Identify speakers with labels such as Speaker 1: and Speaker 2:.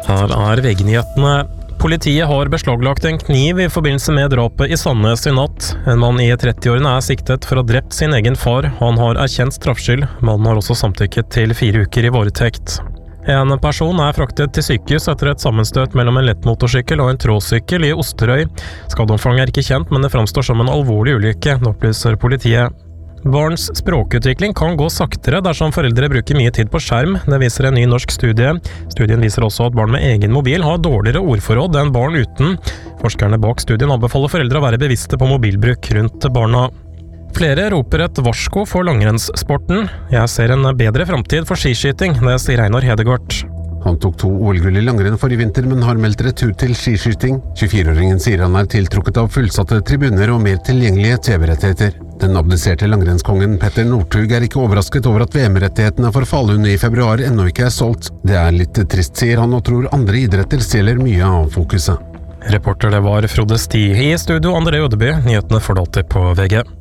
Speaker 1: Her VG-nyhetene. Politiet har beslaglagt en kniv i forbindelse med drapet i Sandnes i natt. En mann i 30-årene siktet for å ha drept sin egen far. Han har erkjent straffskyld. Mannen har også samtykket til 4 uker i varetekt. En person fraktet til sykehus etter et sammenstøt mellom en lettmotorsykkel og en tråsykkel i Osterøy. Skadeomfanget ikke kjent, men det framstår som en alvorlig ulykke, opplyser politiet. Barns språkutvikling kan gå saktere dersom foreldre bruker mye tid på skjerm. Det viser en ny norsk studie. Studien viser også at barn med egen mobil har dårligere ordforråd enn barn uten. Forskerne bak studien anbefaler foreldre å være bevisste på mobilbruk rundt barna. Flere roper et varsko for langrennssporten. Jeg ser en bedre framtid for skiskyting, det sier Einar Hedegaard.
Speaker 2: Han tok 2 OL-gull i langrenn forrige vinter, men har meldt retur til skiskyting. 24-åringen sier han tiltrukket av fullsatte tribuner og mer tilgjengelige TV-rettigheter. Den abdiserte langrennskongen Petter Northug ikke overrasket over at VM-rettighetene for Falun i februar ennå ikke solgt. Det litt trist, sier han, og tror andre idretter stjeler mye av fokuset.
Speaker 1: Reporter det var Frode Sti. I studio André Ødeby, nyhetene får du alltid på VG.